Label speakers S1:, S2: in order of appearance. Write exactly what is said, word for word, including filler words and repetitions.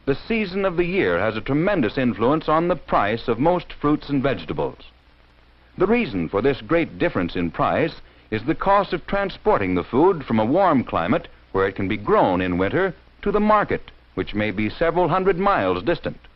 S1: the season of the year has a tremendous influence on the price of most fruits and vegetables. The reason for this great difference in price is the cost of transporting the food from a warm climate where it can be grown in winter to the market, which may be several hundred miles distant.